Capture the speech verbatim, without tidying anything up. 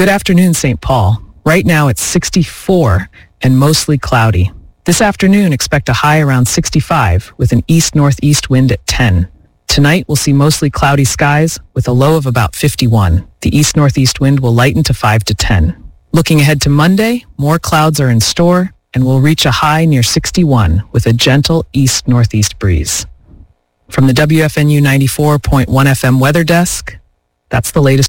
Good afternoon, Saint Paul. Right now it's sixty-four and mostly cloudy. This afternoon, expect a high around sixty-five with an east-northeast wind at ten. Tonight, we'll see mostly cloudy skies with a low of about fifty-one. The east-northeast wind will lighten to five to ten. Looking ahead to Monday, more clouds are in store and we'll reach a high near sixty-one with a gentle east-northeast breeze. From the W F N U ninety-four point one F M Weather Desk, that's the latest